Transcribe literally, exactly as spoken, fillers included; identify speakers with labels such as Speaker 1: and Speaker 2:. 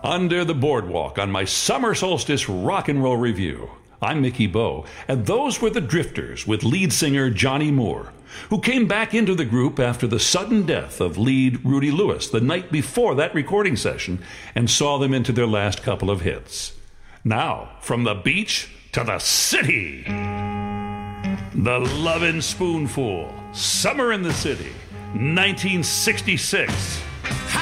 Speaker 1: Under the Boardwalk on my summer solstice rock and roll review. I'm Mickey Bowe, and those were the Drifters with lead singer Johnny Moore, who came back into the group after the sudden death of lead Rudy Lewis the night before that recording session and saw them into their last couple of hits. Now, from the beach to the city, the Lovin' Spoonful, Summer in the City, nineteen sixty-six.